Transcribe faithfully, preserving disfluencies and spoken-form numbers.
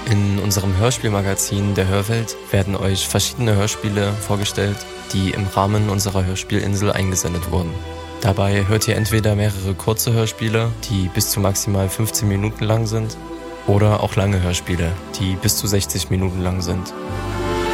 In unserem Hörspielmagazin der Hörwelt werden euch verschiedene Hörspiele vorgestellt, die im Rahmen unserer Hörspielinsel eingesendet wurden. Dabei hört ihr entweder mehrere kurze Hörspiele, die bis zu maximal fünfzehn Minuten lang sind, oder auch lange Hörspiele, die bis zu sechzig Minuten lang sind.